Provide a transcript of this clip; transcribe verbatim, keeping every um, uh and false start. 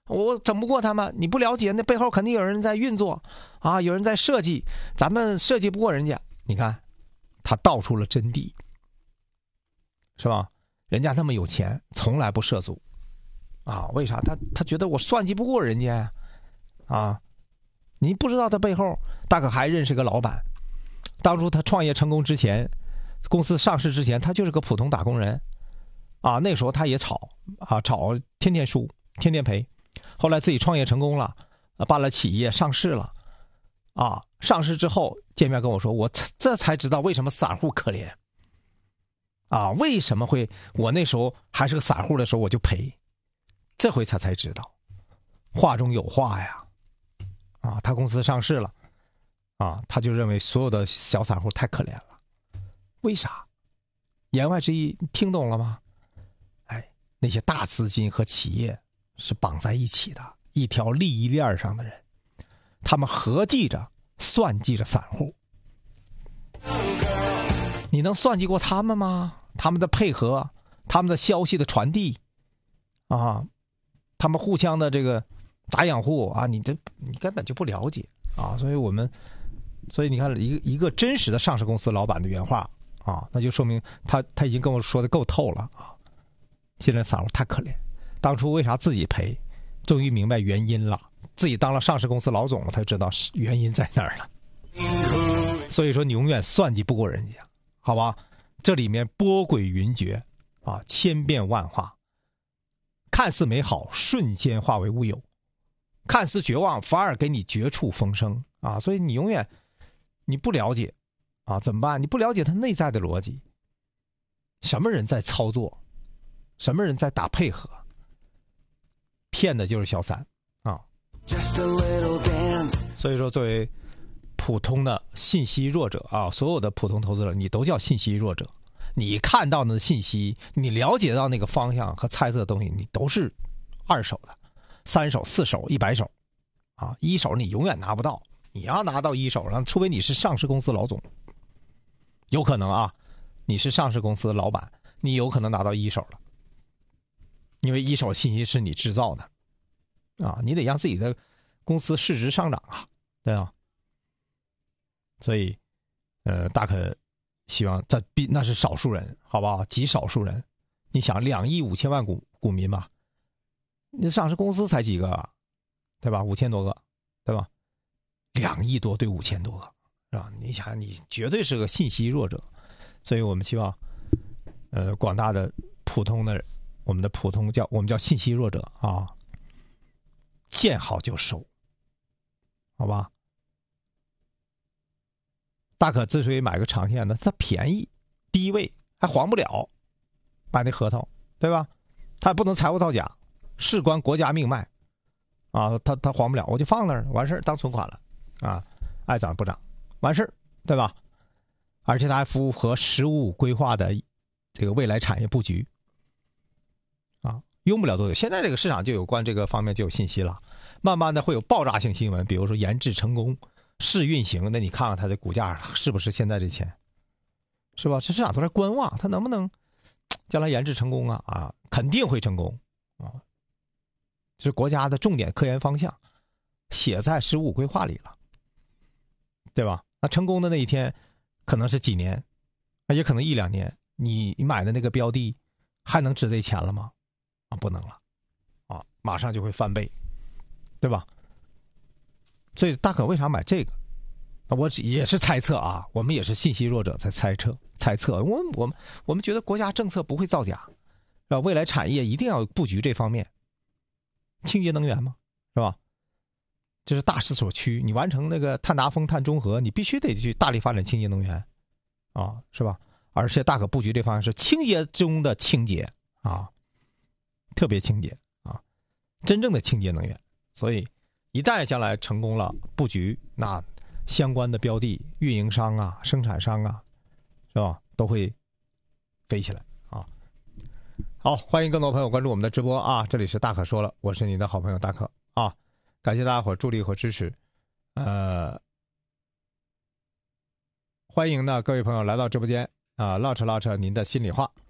我整不过他们，你不了解，那背后肯定有人在运作啊，有人在设计，咱们设计不过人家。你看，他道出了真谛，是吧？人家那么有钱，从来不涉足啊？为啥？他他觉得我算计不过人家呀？啊，你不知道他背后，大可还认识个老板。当初他创业成功之前，公司上市之前，他就是个普通打工人啊。那时候他也炒啊，炒天天输，天天赔。后来自己创业成功了，办了企业上市了，啊，上市之后见面跟我说，我这才知道为什么散户可怜，啊，为什么会我那时候还是个散户的时候我就赔，这回他才知道，话中有话呀，啊，他公司上市了，啊，他就认为所有的小散户太可怜了，为啥？言外之意听懂了吗？哎，那些大资金和企业是绑在一起的一条利益链上的人，他们合计着算计着散户，你能算计过他们吗？他们的配合，他们的消息的传递啊，他们互相的这个打掩护啊，你这你根本就不了解啊。所以我们所以你看一个一个真实的上市公司老板的原话啊，那就说明他他已经跟我说的够透了啊。现在散户太可怜，当初为啥自己赔，终于明白原因了，自己当了上市公司老总了，才知道原因在哪儿了。所以说你永远算计不过人家，好吧？这里面波诡云谲啊，千变万化，看似美好瞬间化为乌有，看似绝望反而给你绝处逢生啊！所以你永远你不了解啊，怎么办？你不了解他内在的逻辑，什么人在操作，什么人在打配合，骗的就是小散啊。所以说作为普通的信息弱者啊，所有的普通投资者你都叫信息弱者，你看到的信息，你了解到那个方向和猜测的东西，你都是二手的，三手四手一百手啊，一手你永远拿不到，你要拿到一手上，除非你是上市公司老总，有可能啊，你是上市公司的老板，你有可能拿到一手了，因为一手信息是你制造的啊，你得让自己的公司市值上涨啊，对吧？所以呃大可希望这必那是少数人，好不好？极少数人。你想两亿五千万股股民吧，你上市公司才几个，对吧？五千多个，对吧？两亿多对五千多个，是吧？你想，你绝对是个信息弱者。所以我们希望，呃，广大的普通的，我们的普通叫我们叫信息弱者啊，见好就收，好吧？大可之所以买个长线呢，它便宜，低位还还不了，买那合同，对吧？他也不能财务造假，事关国家命脉，啊，他他还不了，我就放那儿，完事儿当存款了，啊，爱涨不涨，完事儿，对吧？而且它还符合“十五五”规划的这个未来产业布局，啊，用不了多久，现在这个市场就有关这个方面就有信息了，慢慢的会有爆炸性新闻，比如说研制成功。试运行，那你看看它的股价是不是现在这钱，是吧？这市场都在观望，它能不能将来研制成功啊？啊，肯定会成功啊！这是国家的重点科研方向，写在“十五五”规划里了，对吧？那成功的那一天，可能是几年，也可能一两年。你你买的那个标的还能值这钱了吗？啊，不能了，啊，马上就会翻倍，对吧？所以大可为啥买这个？我也是猜测啊，我们也是信息弱者在猜测猜测。我们我们我们觉得国家政策不会造假，是吧？未来产业一定要布局这方面，清洁能源嘛，是吧？这是大势所趋。你完成那个碳达峰、碳中和，你必须得去大力发展清洁能源，啊，是吧？而且大可布局这方面是清洁中的清洁啊，特别清洁啊，真正的清洁能源。所以。一旦将来成功了布局，那相关的标的、运营商啊、生产商啊，是吧，都会飞起来啊！好，欢迎更多朋友关注我们的直播啊！这里是大可说了，我是你的好朋友大可啊！感谢大家伙助力和支持，呃，欢迎呢各位朋友来到直播间啊，唠扯唠扯您的心里话。